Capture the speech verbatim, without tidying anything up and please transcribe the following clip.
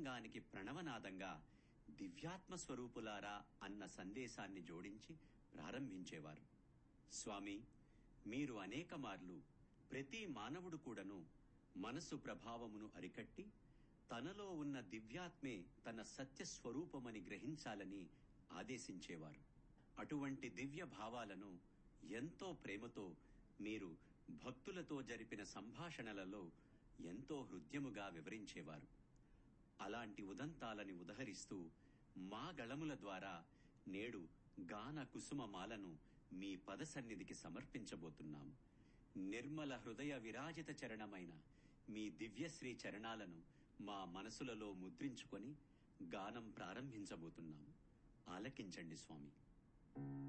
ప్రసంగానికి ప్రణవనాదంగా దివ్యాత్మ స్వరూపులారా అన్న సందేశాన్ని జోడించి ప్రారంభించేవారు. స్వామి, మీరు అనేక మార్లు ప్రతి మానవుడు కూడాను మనసు ప్రభావమును అరికట్టి తనలో ఉన్న దివ్యాత్మే తన సత్యస్వరూపమని గ్రహించాలని ఆదేశించేవారు. అటువంటి దివ్య భావాలను ఎంతో ప్రేమతో మీరు భక్తులతో జరిపిన సంభాషణలలో ఎంతో హృద్యముగా వివరించేవారు. అలాంటి ఉదంతాలని ఉదహరిస్తూ మా గళముల ద్వారా నేడు గాన కుసుమమాలను మీ పదసన్నిధికి సమర్పించబోతున్నాము. నిర్మల హృదయ విరాజిత చరణమైన మీ దివ్యశ్రీ చరణాలను మా మనసులలో ముద్రించుకొని గానం ప్రారంభించబోతున్నాము. ఆలకించండి స్వామి.